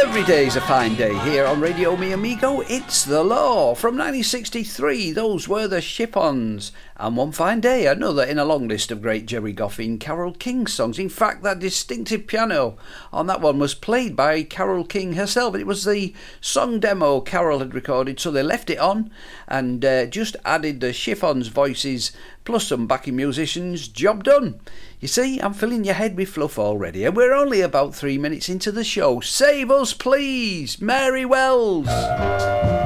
Every day's a fine day here on Radio Mi Amigo. It's the law. From 1963, those were the Ship-Ons. And One Fine Day, another in a long list of great Gerry Goffin Carole King songs. In fact, that distinctive piano on that one was played by Carole King herself. It was the song demo Carole had recorded, so they left it on and just added the Ship-Ons voices plus some backing musicians. Job done. You see, I'm filling your head with fluff already, and we're only about 3 minutes into the show. Save us, please, Mary Wells.